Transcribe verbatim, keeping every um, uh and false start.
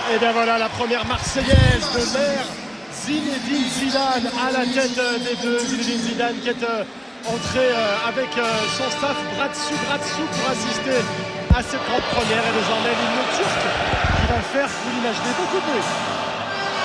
Et bien voilà la première Marseillaise de l'ère Zinedine Zidane à la tête des Bleus. Zinedine Zidane qui est entré avec son staff bras dessus, bras dessous pour assister à cette grande première. Et désormais l'hymne turc qui va faire, vous l'imaginez, beaucoup de bruit.